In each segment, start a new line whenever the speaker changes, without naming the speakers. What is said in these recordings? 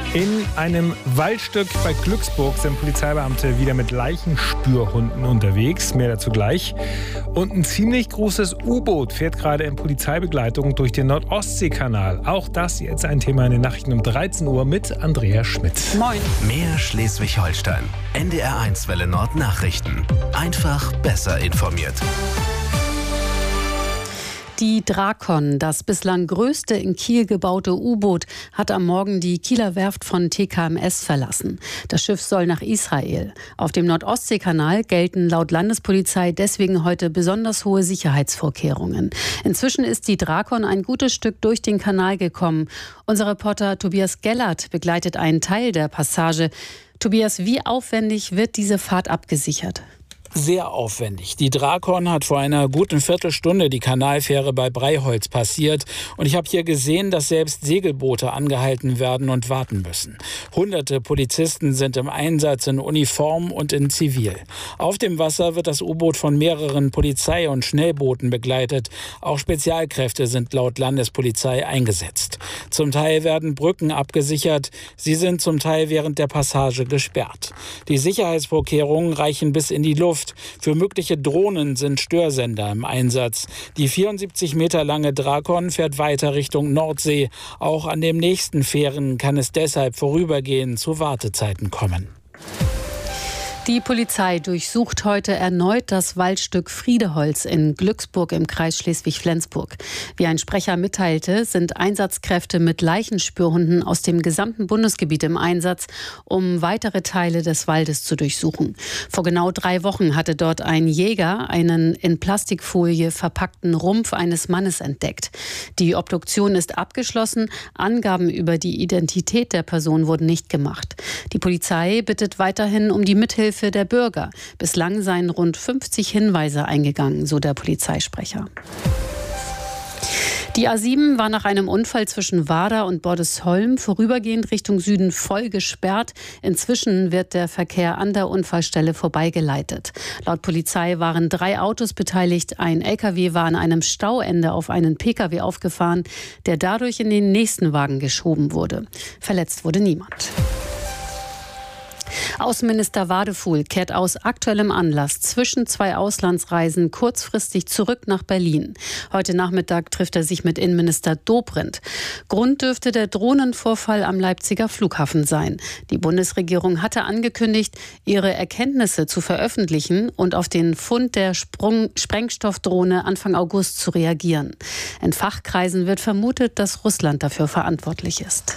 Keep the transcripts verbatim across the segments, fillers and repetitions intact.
In einem Waldstück bei Glücksburg sind Polizeibeamte wieder mit Leichenspürhunden unterwegs. Mehr dazu gleich. Und ein ziemlich großes U-Boot fährt gerade in Polizeibegleitung durch den Nordostseekanal. Auch das jetzt ein Thema in den Nachrichten um dreizehn Uhr mit Andrea Schmidt.
Moin.
Mehr Schleswig-Holstein. N D R eins Welle Nord Nachrichten. Einfach besser informiert.
Die Drakon, das bislang größte in Kiel gebaute U-Boot, hat am Morgen die Kieler Werft von T K M S verlassen. Das Schiff soll nach Israel. Auf dem Nordostseekanal gelten laut Landespolizei deswegen heute besonders hohe Sicherheitsvorkehrungen. Inzwischen ist die Drakon ein gutes Stück durch den Kanal gekommen. Unser Reporter Tobias Gellert begleitet einen Teil der Passage. Tobias, wie aufwendig wird diese Fahrt abgesichert?
Sehr aufwendig. Die Drakon hat vor einer guten Viertelstunde die Kanalfähre bei Breiholz passiert. Und ich habe hier gesehen, dass selbst Segelboote angehalten werden und warten müssen. Hunderte Polizisten sind im Einsatz in Uniform und in Zivil. Auf dem Wasser wird das U-Boot von mehreren Polizei- und Schnellbooten begleitet. Auch Spezialkräfte sind laut Landespolizei eingesetzt. Zum Teil werden Brücken abgesichert. Sie sind zum Teil während der Passage gesperrt. Die Sicherheitsvorkehrungen reichen bis in die Luft. Für mögliche Drohnen sind Störsender im Einsatz. Die vierundsiebzig Meter lange Drakon fährt weiter Richtung Nordsee. Auch an den nächsten Fähren kann es deshalb vorübergehend zu Wartezeiten kommen.
Die Polizei durchsucht heute erneut das Waldstück Friedeholz in Glücksburg im Kreis Schleswig-Flensburg. Wie ein Sprecher mitteilte, sind Einsatzkräfte mit Leichenspürhunden aus dem gesamten Bundesgebiet im Einsatz, um weitere Teile des Waldes zu durchsuchen. Vor genau drei Wochen hatte dort ein Jäger einen in Plastikfolie verpackten Rumpf eines Mannes entdeckt. Die Obduktion ist abgeschlossen. Angaben über die Identität der Person wurden nicht gemacht. Die Polizei bittet weiterhin um die Mithilfe der Bürger. Bislang seien rund fünfzig Hinweise eingegangen, so der Polizeisprecher. Die A sieben war nach einem Unfall zwischen Warda und Bordesholm vorübergehend Richtung Süden voll gesperrt. Inzwischen wird der Verkehr an der Unfallstelle vorbeigeleitet. Laut Polizei waren drei Autos beteiligt. Ein L K W war an einem Stauende auf einen P K W aufgefahren, der dadurch in den nächsten Wagen geschoben wurde. Verletzt wurde niemand. Außenminister Wadefuhl kehrt aus aktuellem Anlass zwischen zwei Auslandsreisen kurzfristig zurück nach Berlin. Heute Nachmittag trifft er sich mit Innenminister Dobrindt. Grund dürfte der Drohnenvorfall am Leipziger Flughafen sein. Die Bundesregierung hatte angekündigt, ihre Erkenntnisse zu veröffentlichen und auf den Fund der Sprung- Sprengstoffdrohne Anfang August zu reagieren. In Fachkreisen wird vermutet, dass Russland dafür verantwortlich ist.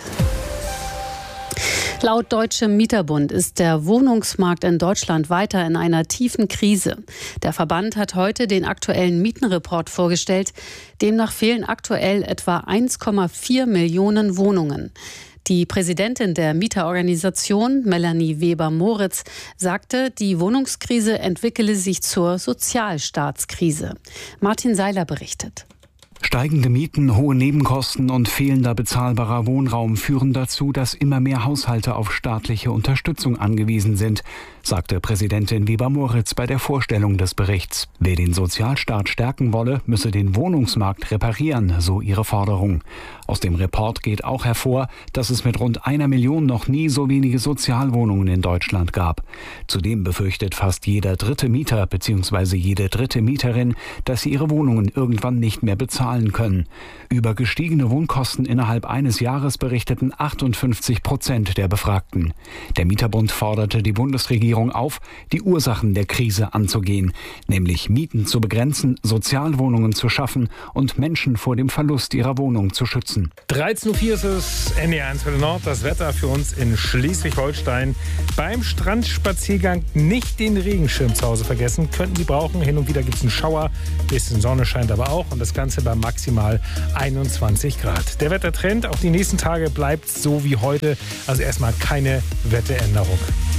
Laut Deutschem Mieterbund ist der Wohnungsmarkt in Deutschland weiter in einer tiefen Krise. Der Verband hat heute den aktuellen Mietenreport vorgestellt. Demnach fehlen aktuell etwa eins Komma vier Millionen Wohnungen. Die Präsidentin der Mieterorganisation, Melanie Weber-Moritz, sagte, die Wohnungskrise entwickele sich zur Sozialstaatskrise. Martin Seiler berichtet.
Steigende Mieten, hohe Nebenkosten und fehlender bezahlbarer Wohnraum führen dazu, dass immer mehr Haushalte auf staatliche Unterstützung angewiesen sind, sagte Präsidentin Weber-Moritz bei der Vorstellung des Berichts. Wer den Sozialstaat stärken wolle, müsse den Wohnungsmarkt reparieren, so ihre Forderung. Aus dem Report geht auch hervor, dass es mit rund einer Million noch nie so wenige Sozialwohnungen in Deutschland gab. Zudem befürchtet fast jeder dritte Mieter bzw. jede dritte Mieterin, dass sie ihre Wohnungen irgendwann nicht mehr bezahlen können. Über gestiegene Wohnkosten innerhalb eines Jahres berichteten achtundfünfzig Prozent der Befragten. Der Mieterbund forderte die Bundesregierung auf, die Ursachen der Krise anzugehen, nämlich Mieten zu begrenzen, Sozialwohnungen zu schaffen und Menschen vor dem Verlust ihrer Wohnung zu schützen.
dreizehn Uhr vier ist es, N D R eins Welle Nord, das Wetter für uns in Schleswig-Holstein. Beim Strandspaziergang nicht den Regenschirm zu Hause vergessen, könnten Sie brauchen. Hin und wieder gibt es einen Schauer, bisschen Sonne scheint aber auch und das Ganze bei maximal einundzwanzig Grad. Der Wettertrend auch die nächsten Tage bleibt so wie heute, also erstmal keine Wetteränderung.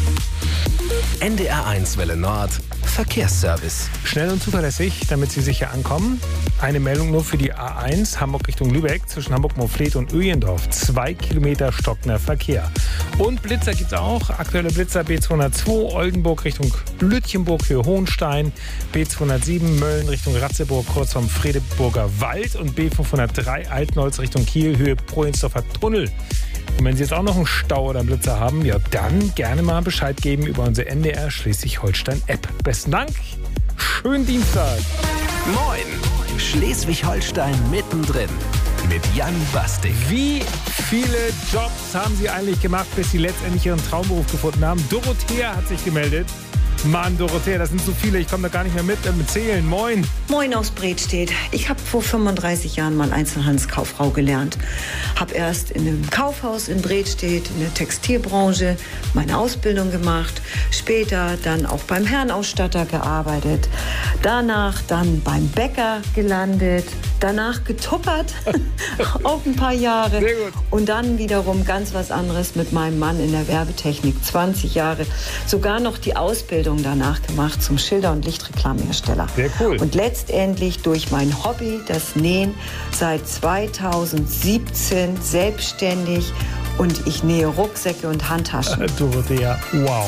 N D R eins Welle Nord Verkehrsservice.
Schnell und zuverlässig, damit Sie sicher ankommen. Eine Meldung nur für die A eins, Hamburg Richtung Lübeck, zwischen Hamburg-Moorfleet und Öjendorf. Zwei Kilometer stockender Verkehr. Und Blitzer gibt es auch. Aktuelle Blitzer B zweihundertzwei, Oldenburg Richtung Lütchenburg, Höhe Hohenstein. B zweihundertsieben, Mölln Richtung Ratzeburg, kurz vom Fredeburger Wald. Und B fünfhundertdrei, Altenholz Richtung Kiel, Höhe Prohensdorfer Tunnel. Und wenn Sie jetzt auch noch einen Stau oder einen Blitzer haben, ja, dann gerne mal Bescheid geben über unsere N D R Schleswig-Holstein-App. Besten Dank. Schönen Dienstag.
Moin. Schleswig-Holstein mittendrin. Mit Jan Bastik.
Wie viele Jobs haben Sie eigentlich gemacht, bis Sie letztendlich Ihren Traumberuf gefunden haben? Dorothea hat sich gemeldet. Mann, Dorothea, das sind so viele, ich komme da gar nicht mehr mit, äh, mit zählen. Moin.
Moin aus Bredstedt. Ich habe vor fünfunddreißig Jahren mal Einzelhandelskauffrau gelernt. Habe erst in einem Kaufhaus in Bredstedt, in der Textilbranche, meine Ausbildung gemacht. Später dann auch beim Herrenausstatter gearbeitet. Danach dann beim Bäcker gelandet. Danach getuppert, auch ein paar Jahre.
Sehr gut.
Und dann wiederum ganz was anderes mit meinem Mann in der Werbetechnik. zwanzig Jahre. Sogar noch die Ausbildung danach gemacht zum Schilder- und Lichtreklamhersteller.
Sehr cool.
Und letztendlich durch mein Hobby, das Nähen, seit zweitausendsiebzehn selbstständig. Und ich nähe Rucksäcke und Handtaschen.
Dorothea, wow.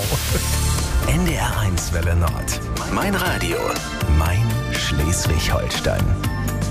N D R eins Welle Nord. Mein Radio. Mein Schleswig-Holstein.